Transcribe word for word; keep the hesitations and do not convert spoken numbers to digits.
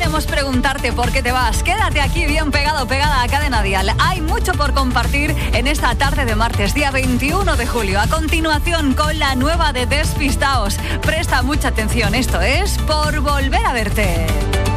queremos preguntarte por qué te vas. Quédate aquí bien pegado, pegada a Cadena Dial. Hay mucho por compartir en esta tarde de martes, día veintiuno de julio. A continuación, con la nueva de Despistaos. Presta mucha atención, esto es Por Volver a Verte.